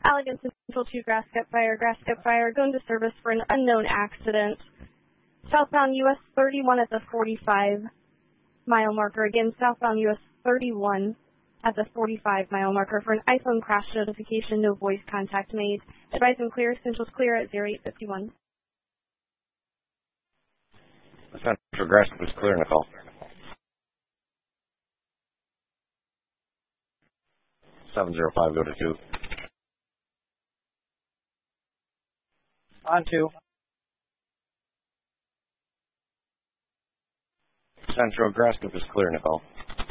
Allegan Central 2, Grass Cup Fire, going to service for an unknown accident. Southbound US 31 at the 45-mile marker. Again, southbound US 31 at the 45-mile marker for an iPhone crash notification. No voice contact made. Advise and clear. Central's clear at 0851. Central Grass Cup is clear, Nicole. 705, go to 2. On 2. Central Grass Cup is clear, Nicole.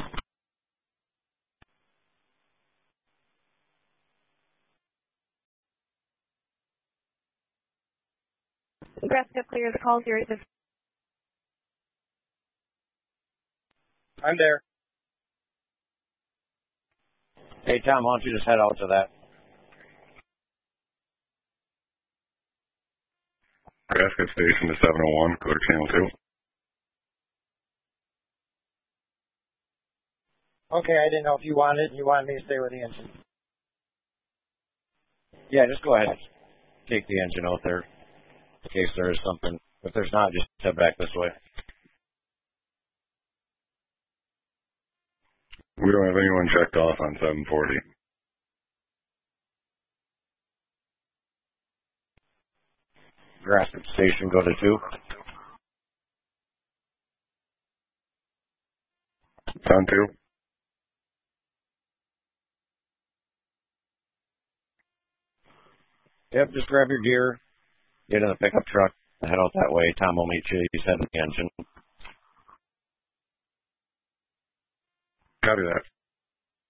Grass Cup clear, the call 0850. I'm there. Hey, Tom, why don't you just head out to that? Grass Cup station to 701, go to channel 2. Okay, I didn't know if you wanted me to stay with the engine. Yeah, just go ahead. Take the engine out there in case there is something. If there's not, just head back this way. We don't have anyone checked off on 740. Grass Cup station, go to 2. On 2. Yep, just grab your gear, get in the pickup truck, and head out that way. Tom will meet you. He's heading the engine. Copy that.